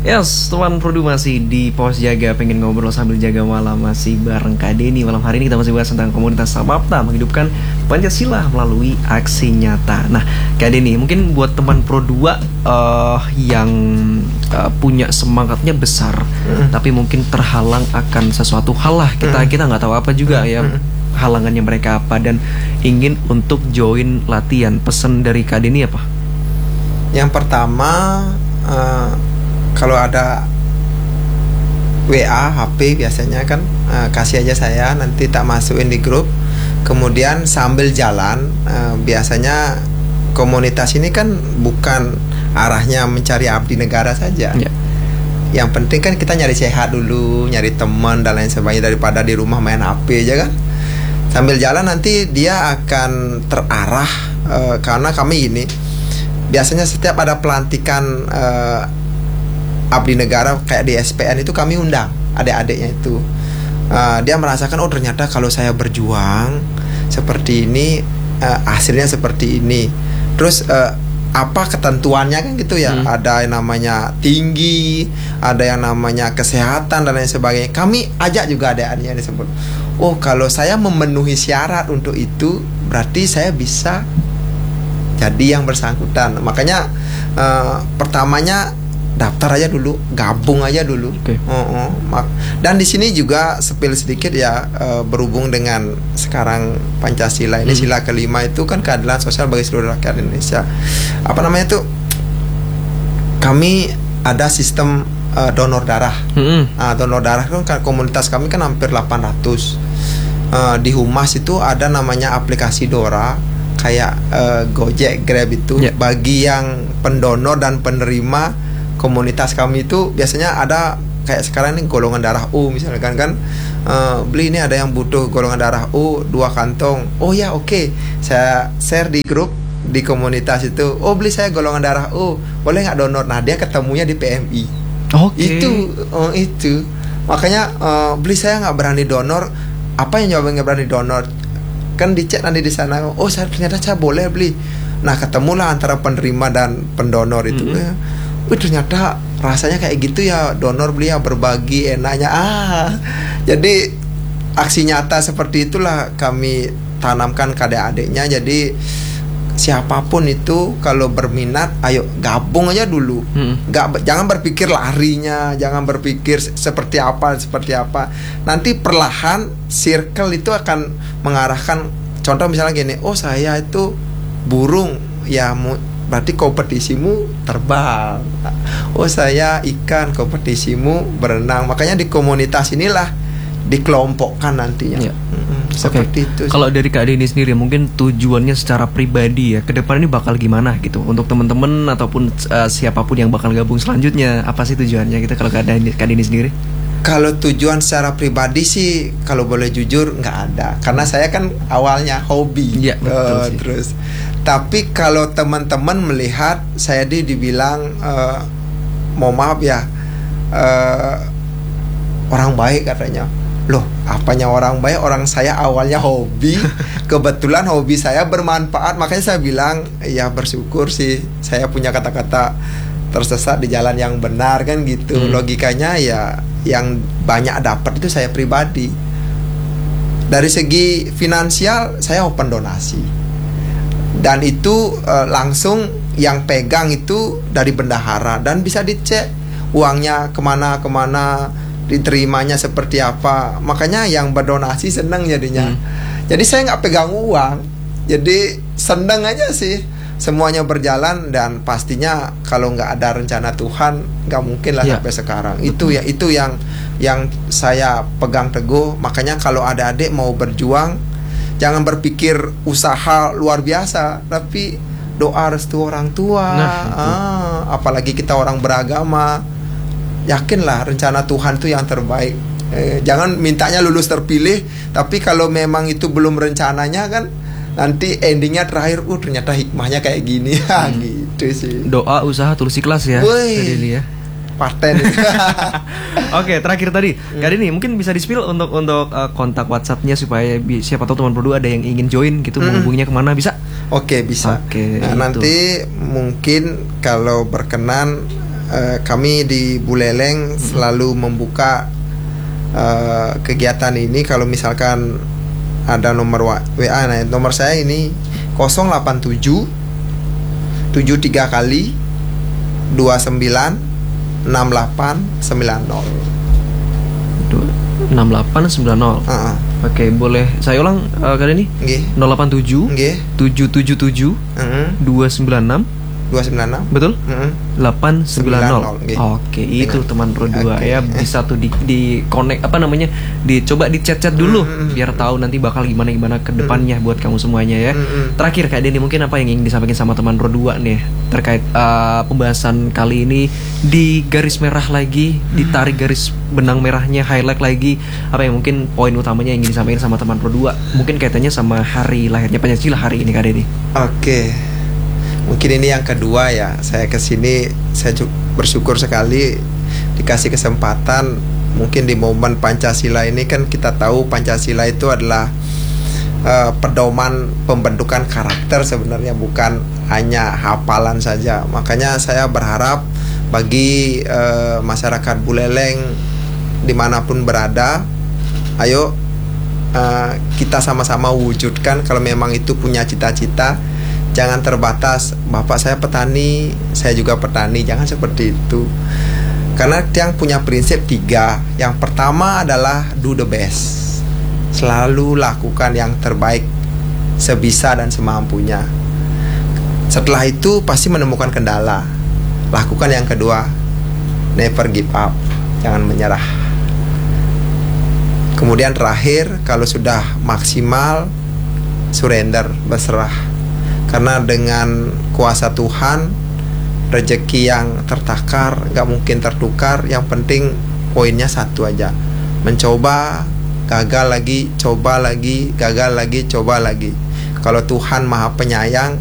Yes, teman Produ masih di Pos Jaga, pengen ngobrol sambil jaga malam, masih bareng Kak Denny. Malam hari ini kita masih bahas tentang komunitas Samapta menghidupkan Pancasila melalui aksi nyata. Nah, Kak Denny, mungkin buat teman Pro2 yang punya semangatnya besar, tapi mungkin terhalang akan sesuatu hal lah, kita nggak tahu apa juga ya halangannya mereka apa, dan ingin untuk join latihan. Pesan dari Kak Denny apa? Yang pertama, kalau ada WA, HP biasanya kan kasih aja saya, nanti tak masukin di grup. Kemudian sambil jalan, biasanya komunitas ini kan bukan arahnya mencari abdi negara saja. Yang penting kan kita nyari sehat dulu, nyari teman dan lain sebagainya, daripada di rumah main HP aja kan. Sambil jalan nanti dia akan terarah, karena kami gini, biasanya setiap ada pelantikan abdi negara kayak di SPN itu kami undang adik-adiknya itu. Dia merasakan, oh ternyata kalau saya berjuang seperti ini, hasilnya seperti ini. Terus apa ketentuannya kan gitu ya. Ada yang namanya tinggi, ada yang namanya kesehatan dan lain sebagainya. Kami ajak juga adik-adiknya disebut, oh kalau saya memenuhi syarat untuk itu, berarti saya bisa jadi yang bersangkutan. Makanya pertamanya daftar aja dulu, gabung aja dulu. Dan di sini juga sepil sedikit ya, berhubung dengan sekarang Pancasila ini, sila kelima itu kan keadilan sosial bagi seluruh rakyat Indonesia. Apa namanya itu? Kami ada sistem donor darah. Donor darah kan komunitas kami kan hampir 800. Di Humas itu ada namanya aplikasi Dora, kayak Gojek, Grab itu, bagi yang pendonor dan penerima. Komunitas kami itu biasanya ada kayak sekarang ini golongan darah O misalkan kan, beli ini ada yang butuh golongan darah O 2 kantong. Oh ya oke, saya share di grup di komunitas itu. Oh beli saya golongan darah O, boleh nggak donor? Nah dia ketemunya di PMI. Itu makanya beli saya nggak berani donor. Apa yang jawabnya nggak berani donor? Kan dicek nanti di sana. Oh ternyata saya boleh beli. Nah ketemulah antara penerima dan pendonor itu. Ternyata rasanya kayak gitu ya, donor beli ya, berbagi enaknya. Jadi aksi nyata seperti itulah kami tanamkan ke adik-adiknya. Jadi siapapun itu kalau berminat, ayo gabung aja dulu. Jangan berpikir larinya, jangan berpikir seperti apa. Nanti perlahan circle itu akan mengarahkan. Contoh misalnya gini, oh saya itu burung, ya berarti kompetisimu terbang. Oh saya ikan, kompetisimu berenang. Makanya di komunitas inilah dikelompokkan nantinya. Seperti itu. Kalau dari Kak Denny sendiri, mungkin tujuannya secara pribadi ya, ke depan ini bakal gimana gitu untuk teman-teman ataupun siapapun yang bakal gabung selanjutnya, apa sih tujuannya gitu kalau Kak Denny sendiri? Kalau tujuan secara pribadi sih, kalau boleh jujur nggak ada, karena saya kan awalnya hobi. Terus tapi kalau teman-teman melihat saya dibilang mau maaf ya, orang baik katanya. Loh, apanya orang baik? Orang saya awalnya hobi. Kebetulan hobi saya bermanfaat, makanya saya bilang ya bersyukur sih saya punya kata-kata tersesat di jalan yang benar kan gitu. Logikanya ya yang banyak dapat itu saya pribadi. Dari segi finansial saya open donasi. Dan itu langsung yang pegang itu dari bendahara, dan bisa dicek uangnya kemana, diterimanya seperti apa. Makanya yang berdonasi senang jadinya. Jadi saya nggak pegang uang, jadi senang aja sih. Semuanya berjalan, dan pastinya kalau nggak ada rencana Tuhan nggak mungkin lah sampai sekarang. Itu yang saya pegang teguh. Makanya kalau ada adik mau berjuang, jangan berpikir usaha luar biasa, tapi doa restu orang tua. Apalagi kita orang beragama, yakinlah rencana Tuhan itu yang terbaik. Jangan mintanya lulus terpilih, tapi kalau memang itu belum rencananya kan, nanti endingnya terakhir ternyata hikmahnya kayak gini. Gitu sih. Doa, usaha, tulus ikhlas ya. Wih, paten. Oke, terakhir tadi Kak Denny mungkin bisa di-spill untuk kontak WhatsApp-nya supaya siapa tahu teman Pro2 ada yang ingin join gitu, menghubunginya kemana, bisa? Oke, bisa. Nah, nanti mungkin kalau berkenan kami di Buleleng selalu membuka kegiatan ini. Kalau misalkan ada nomor WA, nah nomor saya ini 087 73 kali 29 68 90 6890. Oke, boleh saya ulang kali ini? Nggih. 087 Nggih. 777 296. 296. Betul? 90. 890. Oke, itu teman Pro 2 ya, bisa tuh di connect dicoba di chat dulu biar tahu nanti bakal gimana ke depannya buat kamu semuanya ya. Terakhir Kak Denny, mungkin apa yang ingin disampaikan sama teman Pro 2 nih terkait pembahasan kali ini, di garis merah lagi, ditarik garis benang merahnya, highlight lagi, apa yang mungkin poin utamanya yang ingin disampaikan sama teman Pro 2, mungkin kaitannya sama hari lahirnya Pancasila hari ini Kak Denny. Oke. Mungkin ini yang kedua ya, saya kesini, saya bersyukur sekali dikasih kesempatan. Mungkin di momen Pancasila ini kan kita tahu Pancasila itu adalah pedoman pembentukan karakter sebenarnya, bukan hanya hafalan saja. Makanya saya berharap bagi masyarakat Buleleng dimanapun berada, ayo kita sama-sama wujudkan. Kalau memang itu punya cita-cita, jangan terbatas, bapak saya petani, saya juga petani, jangan seperti itu. Karena yang punya prinsip 3. Yang pertama adalah do the best, selalu lakukan yang terbaik sebisa dan semampunya. Setelah itu pasti menemukan kendala, lakukan yang kedua, never give up, jangan menyerah. Kemudian terakhir, kalau sudah maksimal, surrender, berserah. Karena dengan kuasa Tuhan, rezeki yang tertakar gak mungkin tertukar. Yang penting poinnya satu aja, mencoba, gagal lagi, coba lagi, gagal lagi, coba lagi. Kalau Tuhan Maha Penyayang,